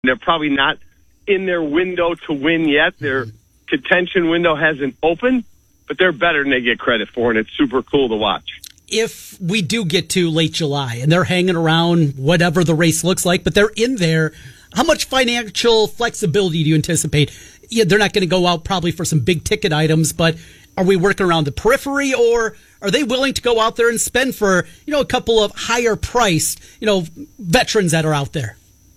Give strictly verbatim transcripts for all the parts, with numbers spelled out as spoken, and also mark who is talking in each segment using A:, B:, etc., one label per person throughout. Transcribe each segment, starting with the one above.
A: They're probably not in their window to win yet. Their contention window hasn't opened, but they're better than they get credit for, and it's super cool to watch.
B: If we do get to late July and they're hanging around whatever the race looks like, but they're in there, how much financial flexibility do you anticipate? Yeah, they're not going to go out probably for some big ticket items, but are we working around the periphery, or are they willing to go out there and spend for, you know, a couple of higher priced, you know, veterans that are out there?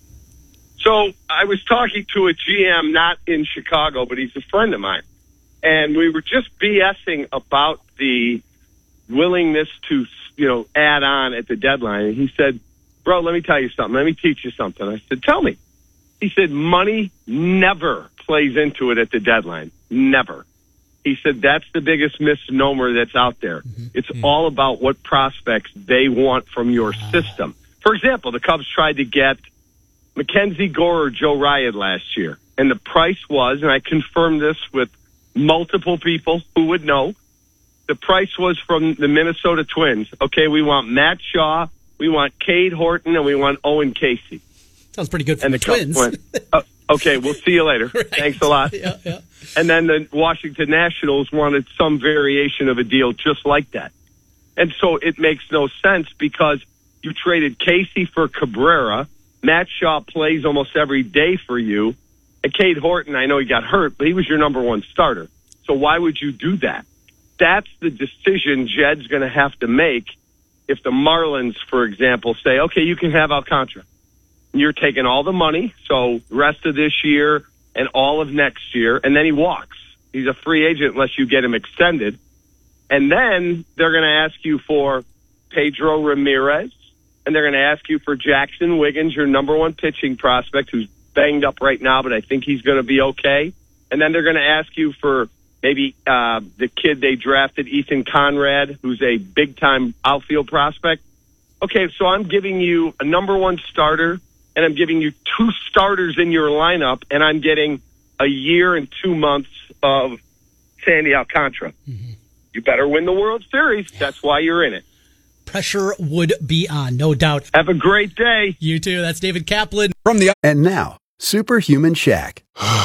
A: So I was talking to a G M, not in Chicago, but he's a friend of mine. And we were just BSing about the willingness to, you know, add on at the deadline. And he said, bro, let me tell you something. Let me teach you something. I said, tell me. He said, money never plays into it at the deadline. Never. He said, that's the biggest misnomer that's out there. Mm-hmm. It's mm-hmm. all about what prospects they want from your uh. system. For example, the Cubs tried to get Mackenzie Gore or Joe Ryan last year. And the price was, and I confirmed this with multiple people who would know, the price was from the Minnesota Twins. Okay, we want Matt Shaw, we want Cade Horton, and we want Owen Casey.
B: Sounds pretty good for
A: and
B: the,
A: the
B: Twins.
A: Went, uh, okay, we'll see you later.
B: Right.
A: Thanks a lot.
B: Yeah, yeah.
A: And then the Washington Nationals wanted some variation of a deal just like that. And so it makes no sense because you traded Casey for Cabrera. Matt Shaw plays almost every day for you. And Cade Horton, I know he got hurt, but he was your number one starter. So why would you do that? That's the decision Jed's going to have to make if the Marlins, for example, say, okay, you can have Alcantara. You're taking all the money, so rest of this year and all of next year, and then he walks. He's a free agent unless you get him extended. And then they're going to ask you for Pedro Ramirez, and they're going to ask you for Jackson Wiggins, your number one pitching prospect, who's banged up right now, but I think he's going to be okay. And then they're going to ask you for maybe uh, the kid they drafted, Ethan Conrad, who's a big-time outfield prospect. Okay, so I'm giving you a number one starter, and I'm giving you two starters in your lineup, and I'm getting a year and two months of Sandy Alcantara. Mm-hmm. You better win the World Series. Yeah. That's why you're in it.
B: Pressure would be on, no doubt.
A: Have a great day.
B: You too. That's David Kaplan.
C: From the And now, Superhuman Shaq.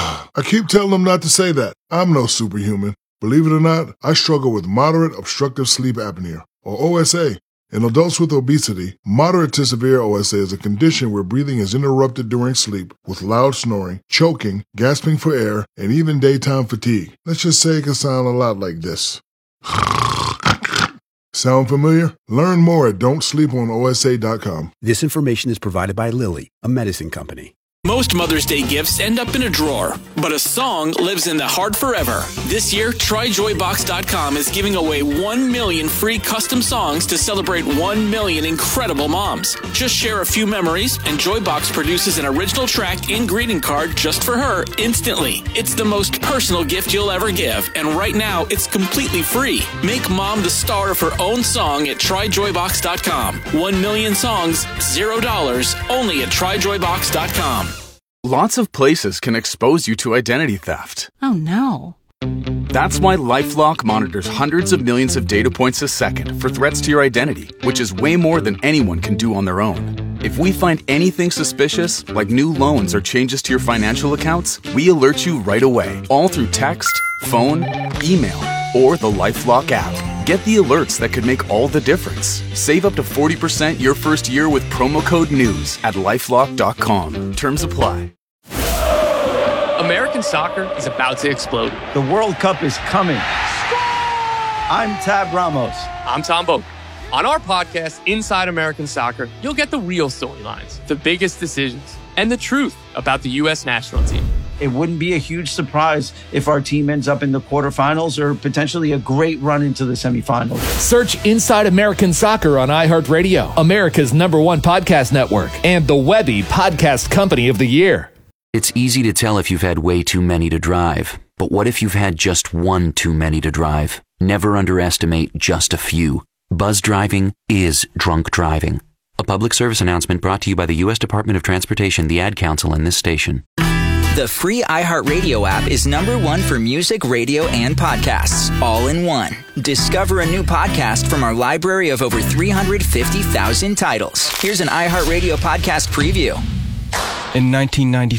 D: I keep telling them not to say that. I'm no superhuman. Believe it or not, I struggle with moderate obstructive sleep apnea, or O S A. In adults with obesity, moderate to severe O S A is a condition where breathing is interrupted during sleep with loud snoring, choking, gasping for air, and even daytime fatigue. Let's just say it can sound a lot like this. Sound familiar? Learn more at don't sleep on O S A dot com.
C: This information is provided by Lilly, a medicine company.
E: Most Mother's Day gifts end up in a drawer, but a song lives in the heart forever. This year, try joy box dot com is giving away one million free custom songs to celebrate one million incredible moms. Just share a few memories, and Joybox produces an original track and greeting card just for her instantly. It's the most personal gift you'll ever give, and right now, it's completely free. Make mom the star of her own song at try joy box dot com. One million songs, zero dollars, only at try joy box dot com.
F: Lots of places can expose you to identity theft.
G: Oh, no.
F: That's why LifeLock monitors hundreds of millions of data points a second for threats to your identity, which is way more than anyone can do on their own. If we find anything suspicious, like new loans or changes to your financial accounts, we alert you right away, all through text, phone, email, or the LifeLock app. Get the alerts that could make all the difference. Save up to forty percent your first year with promo code NEWS at lifelock dot com. Terms apply.
H: American soccer is about to explode.
I: The World Cup is coming. I'm Tab Ramos.
H: I'm Tom Boak. On our podcast, Inside American Soccer, you'll get the real storylines, the biggest decisions, and the truth about the U S national team.
I: It wouldn't be a huge surprise if our team ends up in the quarterfinals or potentially a great run into the semifinals.
J: Search Inside American Soccer on iHeartRadio, America's number one podcast network, and the Webby Podcast Company of the Year.
K: It's easy to tell if you've had way too many to drive. But what if you've had just one too many to drive? Never underestimate just a few. Buzz driving is drunk driving. A public service announcement brought to you by the U S Department of Transportation, the Ad Council, and this station.
L: The free iHeartRadio app is number one for music, radio, and podcasts, all in one. Discover a new podcast from our library of over three hundred fifty thousand titles. Here's an iHeartRadio podcast preview.
G: In nineteen ninety-four,